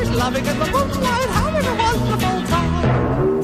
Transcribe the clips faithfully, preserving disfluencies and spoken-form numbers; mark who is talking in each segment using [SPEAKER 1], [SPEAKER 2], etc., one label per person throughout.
[SPEAKER 1] loving in the moonlight, having a wonderful time.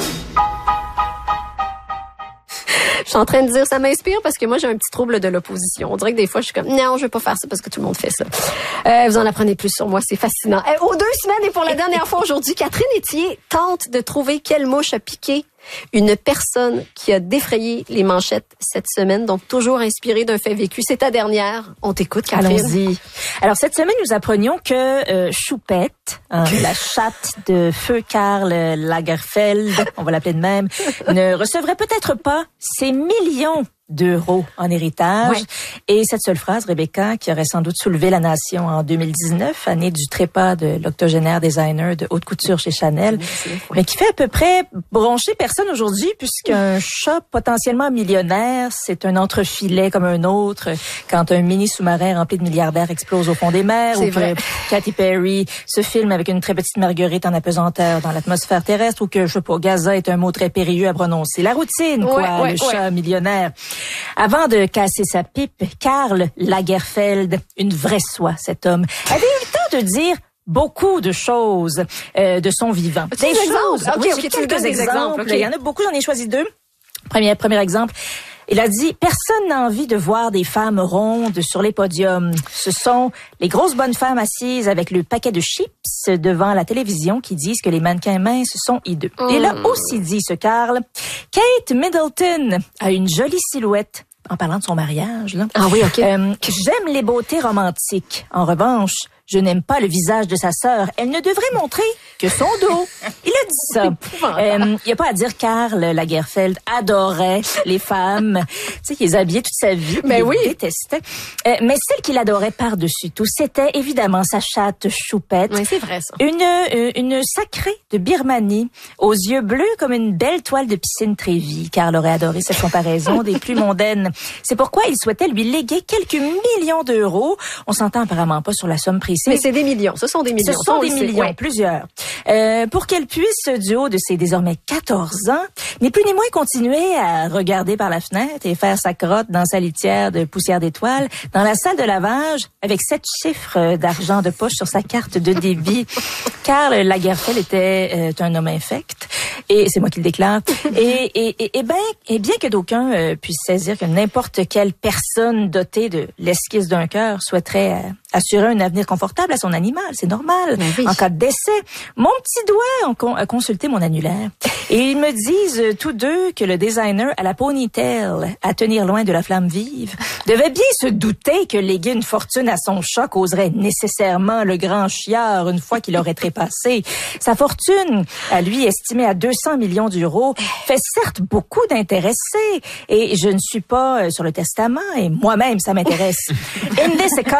[SPEAKER 2] Je suis en train de dire, ça m'inspire parce que moi, j'ai un petit trouble de l'opposition. On dirait que des fois, je suis comme, non, je veux pas faire ça parce que tout le monde fait ça. Euh, vous en apprenez plus sur moi, c'est fascinant. Euh, aux deux semaines et pour la dernière fois aujourd'hui, Catherine Etier tente de trouver quelle mouche a piqué une personne qui a défrayé les manchettes cette semaine, donc toujours inspirée d'un fait vécu. C'est ta dernière. On t'écoute, Catherine.
[SPEAKER 3] Allons-y. Alors, cette semaine, nous apprenions que euh, Choupette, hein, la chatte de feu Karl Lagerfeld, on va l'appeler de même, ne recevrait peut-être pas ses millions d'euros en héritage. Ouais. Et cette seule phrase, Rebecca, qui aurait sans doute soulevé la nation en deux mille dix-neuf, année du trépas de l'octogénaire designer de haute couture chez Chanel, oui, mais qui fait à peu près broncher personne aujourd'hui, puisqu'un chat potentiellement millionnaire, c'est un entrefilet comme un autre quand un mini sous-marin rempli de milliardaires explose au fond des mers,
[SPEAKER 2] c'est
[SPEAKER 3] ou
[SPEAKER 2] vrai.
[SPEAKER 3] que Katy Perry se filme avec une très petite marguerite en apesanteur dans l'atmosphère terrestre, ou que, je sais pas, Gaza est un mot très périlleux à prononcer. La routine, quoi,
[SPEAKER 2] ouais, ouais,
[SPEAKER 3] le chat
[SPEAKER 2] ouais.
[SPEAKER 3] millionnaire. Avant de casser sa pipe, Karl Lagerfeld, une vraie soie, cet homme, avait eu le temps de dire beaucoup de choses euh, de son vivant.
[SPEAKER 2] Des, des choses.
[SPEAKER 3] Okay,
[SPEAKER 2] oui,
[SPEAKER 3] okay,
[SPEAKER 2] j'ai
[SPEAKER 3] quelques
[SPEAKER 2] quelques exemples.
[SPEAKER 3] exemples.
[SPEAKER 2] Okay.
[SPEAKER 3] Il y en a beaucoup, j'en ai choisi deux. Premier, premier exemple. Il a dit, personne n'a envie de voir des femmes rondes sur les podiums. Ce sont les grosses bonnes femmes assises avec le paquet de chips devant la télévision qui disent que les mannequins minces sont hideux. Mm. Il a aussi dit, ce Karl, Kate Middleton a une jolie silhouette. En parlant de son mariage, là.
[SPEAKER 2] Ah oui, OK.
[SPEAKER 3] Euh, j'aime les beautés romantiques. En revanche, je n'aime pas le visage de sa sœur. Elle ne devrait montrer que son dos. Il a dit ça. Il euh, n'y a pas à dire Karl Lagerfeld adorait les femmes. Tu sais, qu'il les habillait toute sa vie.
[SPEAKER 2] Mais oui.
[SPEAKER 3] Il détestait. Euh, mais celle qu'il adorait par-dessus tout, c'était évidemment sa chatte Choupette.
[SPEAKER 2] Oui, c'est vrai, ça.
[SPEAKER 3] Une, euh, une sacrée de Birmanie, aux yeux bleus comme une belle toile de piscine Trévis. Karl aurait adoré cette comparaison des plus mondaines. C'est pourquoi il souhaitait lui léguer quelques millions d'euros. On s'entend apparemment pas sur la somme précise.
[SPEAKER 2] Mais c'est des millions. Ce sont des millions.
[SPEAKER 3] Ce sont des millions,
[SPEAKER 2] ouais.
[SPEAKER 3] plusieurs. Euh, pour qu'elle puisse, du haut de ses désormais quatorze ans, ni plus ni moins continuer à regarder par la fenêtre et faire sa crotte dans sa litière de poussière d'étoiles dans la salle de lavage avec sept chiffres d'argent de poche sur sa carte de débit. Karl Lagerfeld était euh, un homme infect. Et c'est moi qui le déclare. et, et, et, et, ben, et bien que d'aucuns euh, puissent saisir que n'importe quelle personne dotée de l'esquisse d'un cœur souhaiterait euh, assurer un avenir confortable à son animal, c'est normal.
[SPEAKER 2] Oui.
[SPEAKER 3] En cas de décès, mon petit doigt a, con, a consulté mon annulaire. Et ils me disent euh, tous deux que le designer à la ponytail, à tenir loin de la flamme vive, devait bien se douter que léguer une fortune à son chat causerait nécessairement le grand chiard une fois qu'il aurait trépassé. Sa fortune, à lui estimée à deux cents millions d'euros, fait certes beaucoup d'intéressés. Et je ne suis pas euh, sur le testament, et moi-même, ça m'intéresse. In this